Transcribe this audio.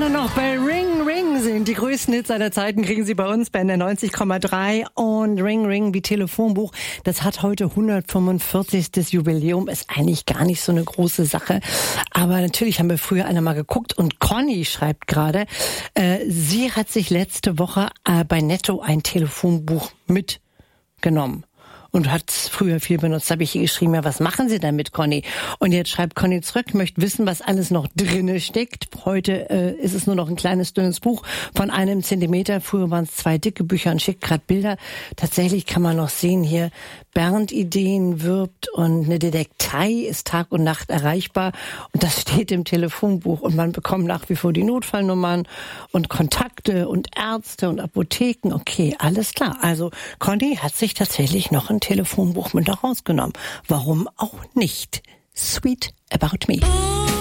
Gerne noch bei Ring Ring sind. Die größten Hits aller Zeiten kriegen Sie bei uns bei der 90,3. Und Ring Ring wie Telefonbuch, das hat heute 145. Jubiläum. Ist eigentlich gar nicht so eine große Sache. Aber natürlich haben wir früher einmal geguckt. Und Conny schreibt gerade, sie hat sich letzte Woche bei Netto ein Telefonbuch mitgenommen. Und hat es früher viel benutzt. Habe ich ihr geschrieben, ja, was machen Sie damit, Conny? Und jetzt schreibt Conny zurück, möchte wissen, was alles noch drinne steckt. Heute ist es nur noch ein kleines, dünnes Buch von 1 Zentimeter. Früher waren es 2 dicke Bücher und schickt gerade Bilder. Tatsächlich kann man noch sehen hier, Bernd Ideen wirbt und eine Detektei ist Tag und Nacht erreichbar. Und das steht im Telefonbuch. Und man bekommt nach wie vor die Notfallnummern und Kontakte und Ärzte und Apotheken. Okay, alles klar. Also Conny hat sich tatsächlich noch ein Telefonbuch mit rausgenommen. Warum auch nicht? Sweet About Me.